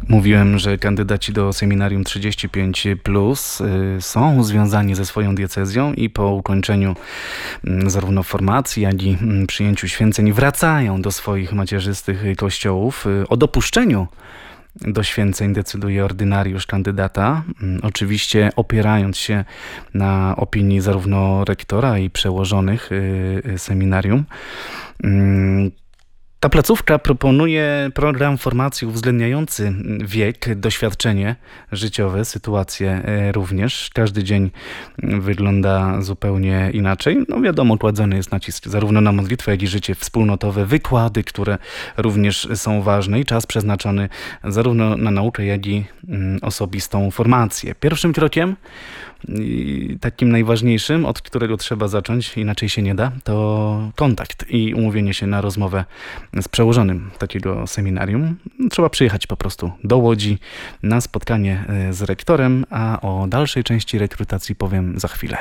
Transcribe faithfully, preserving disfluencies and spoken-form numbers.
Mówiłem, że kandydaci do seminarium trzydzieści pięć plus są związani ze swoją diecezją i po ukończeniu zarówno formacji, jak i przyjęciu święceń wracają do swoich macierzystych kościołów. O dopuszczeniu do święceń decyduje ordynariusz kandydata, oczywiście opierając się na opinii zarówno rektora i przełożonych seminarium. Ta placówka proponuje program formacji uwzględniający wiek, doświadczenie życiowe, sytuacje również. Każdy dzień wygląda zupełnie inaczej. No wiadomo, kładzony jest nacisk zarówno na modlitwę, jak i życie wspólnotowe, wykłady, które również są ważne i czas przeznaczony zarówno na naukę, jak i osobistą formację. Pierwszym krokiem, takim najważniejszym, od którego trzeba zacząć, inaczej się nie da, to kontakt i umówienie się na rozmowę z przełożonym takiego seminarium. Trzeba przyjechać po prostu do Łodzi na spotkanie z rektorem, a o dalszej części rekrutacji powiem za chwilę.